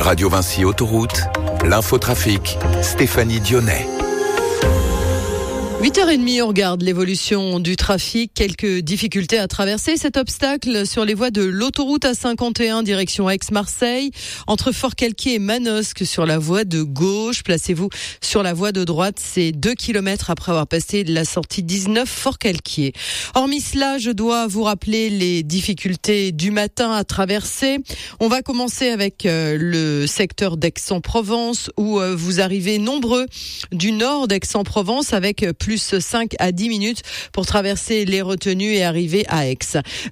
Radio Vinci Autoroute, l'infotrafic, Stéphanie Dionnet. 8h30, on regarde l'évolution du trafic. Quelques difficultés à traverser cet obstacle sur les voies de l'autoroute A51 direction Aix-Marseille. Entre Forcalquier et Manosque sur la voie de gauche. Placez-vous sur la voie de droite. C'est 2 km après avoir passé la sortie 19 Forcalquier. Hormis cela, je dois vous rappeler les difficultés du matin à traverser. On va commencer avec le secteur d'Aix-en-Provence où vous arrivez nombreux du nord d'Aix-en-Provence avec plus 5 à 10 minutes pour traverser les retenues et arriver à Aix.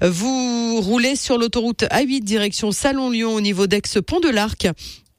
Vous roulez sur l'autoroute A8 direction Salon-Lyon au niveau d'Aix-Pont de l'Arc.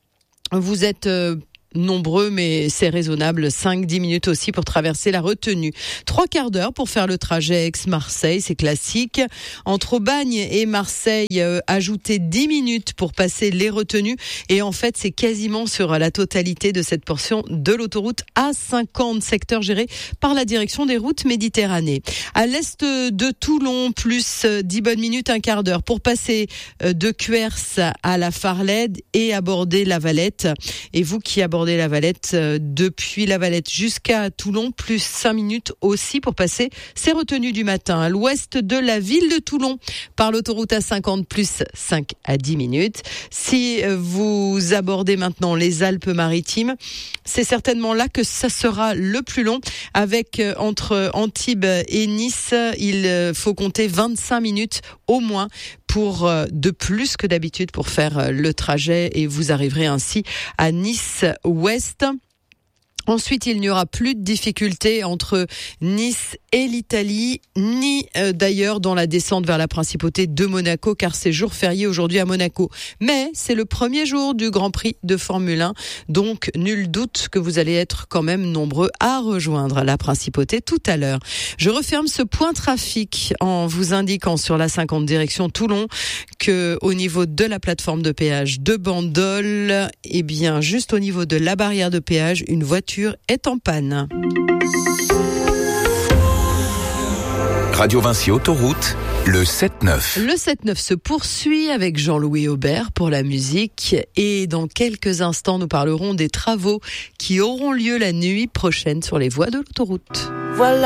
Vous êtes nombreux, mais c'est raisonnable. 5-10 minutes aussi pour traverser la retenue. 3 quarts d'heure pour faire le trajet Aix-Marseille, c'est classique. Entre Aubagne et Marseille, ajoutez 10 minutes pour passer les retenues. Et en fait, c'est quasiment sur la totalité de cette portion de l'autoroute A50, secteur géré par la direction des routes Méditerranée. À l'est de Toulon, plus 10 bonnes minutes, un quart d'heure pour passer de Cuers à la Farlède et aborder la Valette. Et vous qui abordez la Valette, depuis la Valette jusqu'à Toulon, plus 5 minutes aussi pour passer ces retenues du matin. À l'ouest de la ville de Toulon, par l'autoroute A50, plus 5 à 10 minutes. Si vous abordez maintenant les Alpes-Maritimes, c'est certainement là que ça sera le plus long. Avec entre Antibes et Nice, il faut compter 25 minutes au moins pour de plus que d'habitude pour faire le trajet et vous arriverez ainsi à Nice-Ouest. Ensuite, il n'y aura plus de difficultés entre Nice et l'Italie, ni d'ailleurs dans la descente vers la principauté de Monaco, car c'est jour férié aujourd'hui à Monaco. Mais c'est le premier jour du Grand Prix de Formule 1, donc nul doute que vous allez être quand même nombreux à rejoindre la principauté tout à l'heure. Je referme ce point trafic en vous indiquant sur la 50 direction Toulon que au niveau de la plateforme de péage de Bandol, eh bien juste au niveau de la barrière de péage, une voiture est en panne. Radio Vinci Autoroute, le 7-9. Le 7-9 se poursuit avec Jean-Louis Aubert pour la musique et dans quelques instants nous parlerons des travaux qui auront lieu la nuit prochaine sur les voies de l'autoroute. Voilà.